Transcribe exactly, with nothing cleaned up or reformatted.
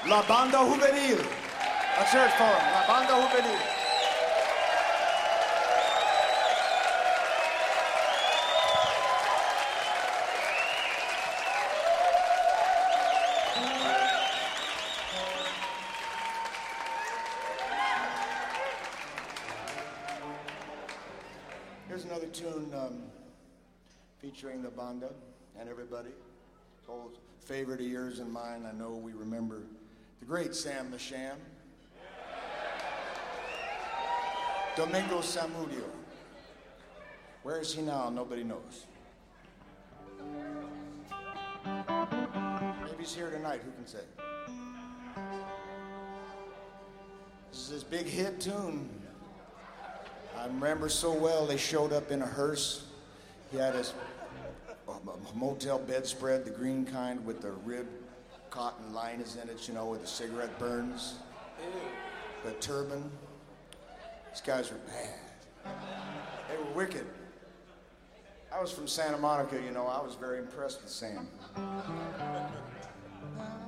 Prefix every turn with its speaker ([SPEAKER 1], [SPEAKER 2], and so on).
[SPEAKER 1] La Banda Juvenil. Let's hear it for them. La Banda Juvenil. Here's another tune um, featuring the banda and everybody. It's old favorite of yours and mine. I know we remember the great Sam Masham. Domingo Samudio. Where is he now? Nobody knows. Maybe he's here tonight. Who can say? This is his big hit tune. I remember so well, they showed up in a hearse. He had his a, a motel bedspread, the green kind with the rib cotton liners in it, you know, where the cigarette burns. The turban. These guys were bad. They were wicked. I was from Santa Monica, you know. I was very impressed with Sam.